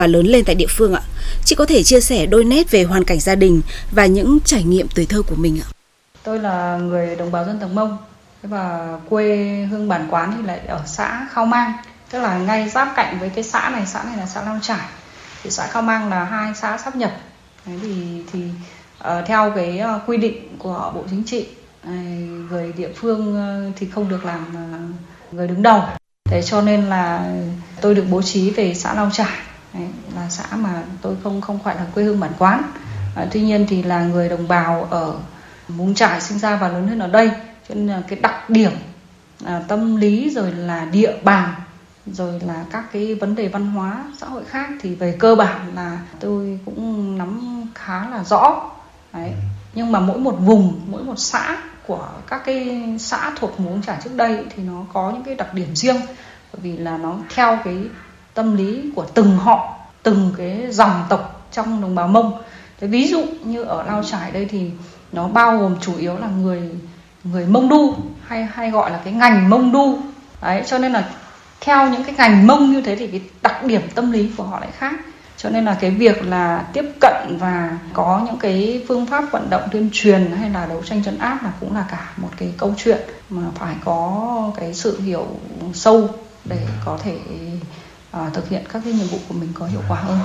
và lớn lên tại địa phương ạ. Chị có thể chia sẻ đôi nét về hoàn cảnh gia đình và những trải nghiệm tuổi thơ của mình ạ. Tôi là người đồng bào dân tộc Mông và quê hương bản quán thì lại ở xã Khao Mang, tức là ngay giáp cạnh với cái xã này là xã Lao Chải. Thì xã Khao Mang là hai xã sáp nhập. Đấy thì theo cái quy định của Bộ Chính trị, người địa phương thì không được làm người đứng đầu. Thế cho nên là tôi được bố trí về xã Lao Chải. Đấy, là xã mà tôi không phải là quê hương bản quán. Tuy nhiên thì là người đồng bào ở Mùng Chải, sinh ra và lớn lên ở đây, cho nên là cái đặc điểm tâm lý rồi là địa bàn rồi là các cái vấn đề văn hóa xã hội khác thì về cơ bản là tôi cũng nắm khá là rõ. Đấy. Nhưng mà mỗi một vùng, mỗi một xã của các cái xã thuộc Mùng Chải trước đây thì nó có những cái đặc điểm riêng, bởi vì là nó theo cái tâm lý của từng họ, từng cái dòng tộc trong đồng bào Mông. Thế ví dụ như ở Lao Chải đây thì nó bao gồm chủ yếu là người Mông Đu, hay gọi là cái ngành Mông Đu. Đấy, cho nên là theo những cái ngành Mông như thế thì cái đặc điểm tâm lý của họ lại khác. Cho nên là cái việc là tiếp cận và có những cái phương pháp vận động tuyên truyền hay là đấu tranh trấn áp là cũng là cả một cái câu chuyện mà phải có cái sự hiểu sâu để có thể thực hiện các cái nhiệm vụ của mình có hiệu quả hơn.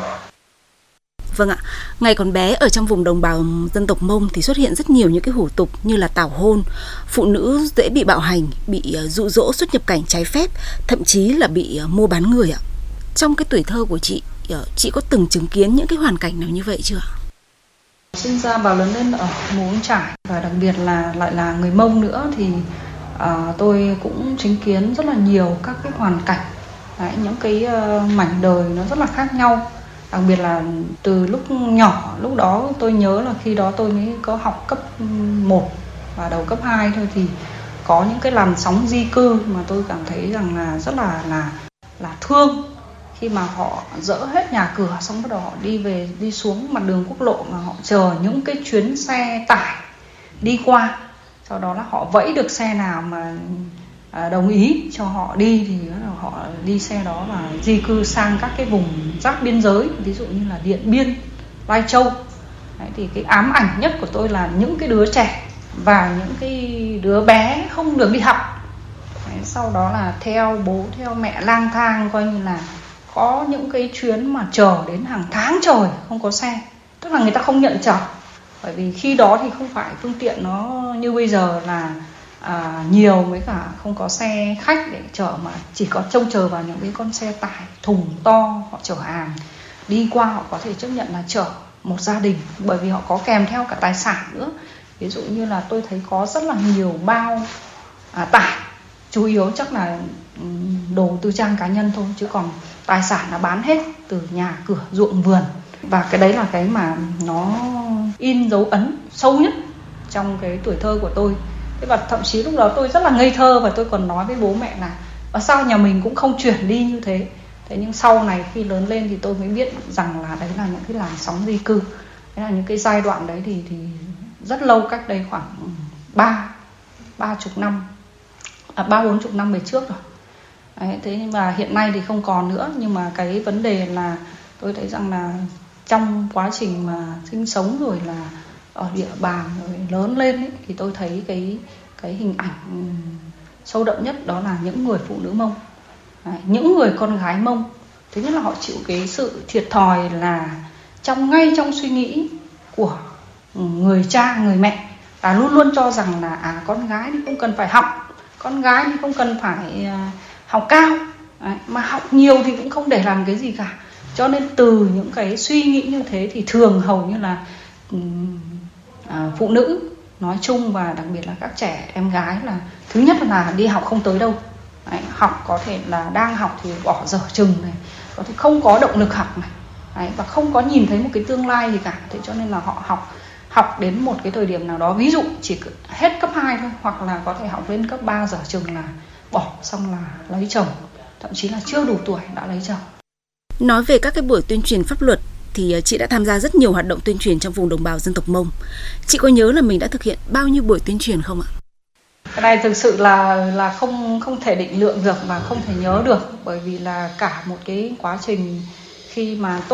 Vâng ạ, ngày còn bé ở trong vùng đồng bào dân tộc Mông thì xuất hiện rất nhiều những cái hủ tục như là tảo hôn, phụ nữ dễ bị bạo hành, bị dụ dỗ xuất nhập cảnh trái phép, thậm chí là bị mua bán người ạ. Trong cái tuổi thơ của chị có từng chứng kiến những cái hoàn cảnh nào như vậy chưa? Sinh ra và lớn lên ở Mù Chải và đặc biệt là lại là người Mông nữa thì tôi cũng chứng kiến rất là nhiều các cái hoàn cảnh. Đấy, những cái mảnh đời nó rất là khác nhau. Đặc biệt là từ lúc nhỏ, lúc đó tôi nhớ là khi đó tôi mới có học cấp 1 và đầu cấp 2 thôi thì có những cái làn sóng di cư mà tôi cảm thấy rằng là rất là thương, khi mà họ dỡ hết nhà cửa xong bắt đầu họ đi xuống mặt đường quốc lộ mà họ chờ những cái chuyến xe tải đi qua, sau đó là họ vẫy được xe nào mà đồng ý cho họ đi thì họ đi xe đó và di cư sang các cái vùng giáp biên giới, ví dụ như là Điện Biên, Lai Châu. Đấy, thì cái ám ảnh nhất của tôi là những cái đứa trẻ và những cái đứa bé không được đi học. Đấy, sau đó là theo bố theo mẹ lang thang, coi như là có những cái chuyến mà chờ đến hàng tháng trời không có xe, tức là người ta không nhận chở, bởi vì khi đó thì không phải phương tiện nó như bây giờ là nhiều với cả không có xe khách để chở, mà chỉ có trông chờ vào những cái con xe tải thùng to họ chở hàng đi qua, họ có thể chấp nhận là chở một gia đình, bởi vì họ có kèm theo cả tài sản nữa. Ví dụ như là tôi thấy có rất là nhiều bao tải, chủ yếu chắc là đồ tư trang cá nhân thôi, chứ còn tài sản là bán hết từ nhà cửa ruộng vườn. Và cái đấy là cái mà nó in dấu ấn sâu nhất trong cái tuổi thơ của tôi. Thế và thậm chí lúc đó tôi rất là ngây thơ và tôi còn nói với bố mẹ là sao nhà mình cũng không chuyển đi như thế. Thế nhưng sau này khi lớn lên thì tôi mới biết rằng là đấy là những cái làn sóng di cư. Đấy là những cái giai đoạn đấy thì rất lâu, cách đây khoảng 40 năm về trước rồi. Đấy, thế nhưng mà hiện nay thì không còn nữa. Nhưng mà cái vấn đề là tôi thấy rằng là trong quá trình mà sinh sống rồi là ở địa bàn rồi lớn lên ấy, thì tôi thấy cái hình ảnh sâu đậm nhất đó là những người phụ nữ Mông. Đấy, những người con gái Mông, thứ nhất là họ chịu cái sự thiệt thòi là ngay trong suy nghĩ của người cha người mẹ là luôn luôn cho rằng là con gái thì không cần phải học, con gái thì không cần phải học cao. Đấy, mà học nhiều thì cũng không để làm cái gì cả. Cho nên từ những cái suy nghĩ như thế thì thường hầu như là phụ nữ nói chung và đặc biệt là các trẻ em gái là thứ nhất là đi học không tới đâu. Đấy, học có thể là đang học thì bỏ dở chừng này, có thể không có động lực học này. Đấy, và không có nhìn thấy một cái tương lai gì cả. Thế cho nên là họ học đến một cái thời điểm nào đó, ví dụ chỉ hết cấp 2 thôi, hoặc là có thể học lên cấp 3 dở chừng là bỏ, xong là lấy chồng, thậm chí là chưa đủ tuổi đã lấy chồng. Nói về các cái buổi tuyên truyền pháp luật thì chị đã tham gia rất nhiều hoạt động tuyên truyền trong vùng đồng bào dân tộc Mông. Chị có nhớ là mình đã thực hiện bao nhiêu buổi tuyên truyền không ạ? Cái này thực sự là không thể định lượng được và không thể nhớ được, bởi vì là cả một cái quá trình khi mà